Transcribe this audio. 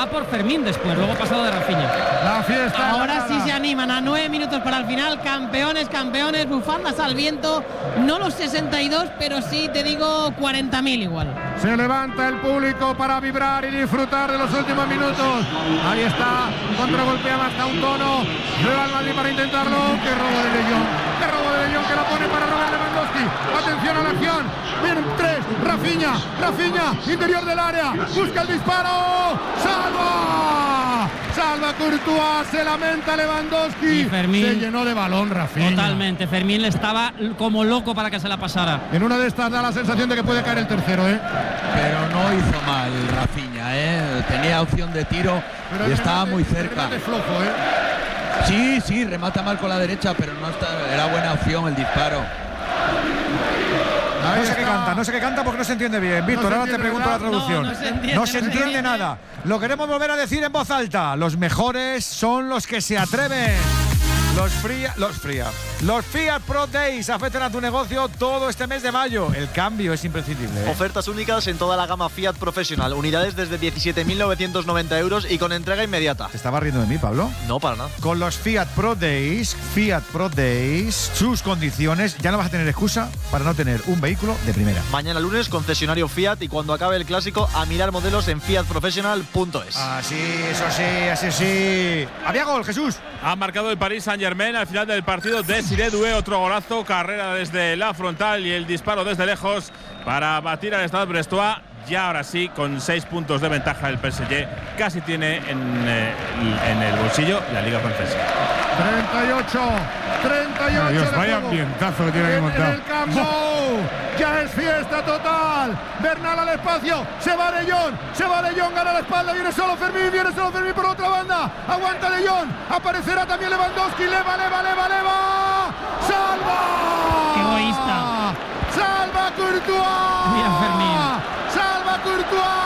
va por Fermín después, luego pasado de Rafinha. La fiesta. Ahora sí se animan a 9 minutos para el final. Campeones, campeones, bufandas al viento. No los 62, pero sí te digo 40.000 igual. Se levanta el público para vibrar y disfrutar de los últimos minutos. Ahí está, contragolpea más a un tono. Real Madrid para intentarlo. ¡Qué robo de De Jong! ¡Qué robo de De Jong que la pone para Robert Lewandowski! ¡Atención a la acción! Vienen 3, Rafinha, interior del área. Busca el disparo. ¡Salva! Salva Courtois, se lamenta Lewandowski. Y Fermín, se llenó de balón Rafinha. Totalmente, Fermín estaba como loco para que se la pasara. En una de estas da la sensación de que puede caer el tercero, Pero no hizo mal Rafinha, tenía opción de tiro y estaba muy cerca. Es flojo, Sí, remata mal con la derecha, pero no era buena opción el disparo. No sé qué canta porque no se entiende bien. Víctor, ahora te pregunto la traducción. No se entiende nada. Lo queremos volver a decir en voz alta. Los mejores son los que se atreven. Los Fiat Pro Days afectan a tu negocio todo este mes de mayo. El cambio es imprescindible. Ofertas únicas en toda la gama Fiat Professional. Unidades desde 17.990 euros y con entrega inmediata. ¿Te estabas riendo de mí, Pablo? No, para nada. Con los Fiat Pro Days, sus condiciones, ya no vas a tener excusa para no tener un vehículo de primera. Mañana lunes, concesionario Fiat, y cuando acabe el clásico, a mirar modelos en fiatprofessional.es. Así sí. Había gol, Jesús. Ha marcado el Paris Saint-Germain al final del partido. Desiré Doué, otro golazo, carrera desde la frontal y el disparo desde lejos para batir al Stade Brestois. Ya ahora sí, con 6 puntos de ventaja el PSG, casi tiene en el bolsillo la Liga Francesa. 38. Dios, vaya ambientazo que tiene que montar. En el Camp Nou, ya es fiesta total. Bernal al espacio, se va De Jong, gana la espalda, viene solo Fermín por otra banda. Aguanta De Jong, aparecerá también Lewandowski, leva. ¡Salva! ¡Qué egoísta! ¡Salva Courtois! Mira Fermín. ¡Salva Courtois!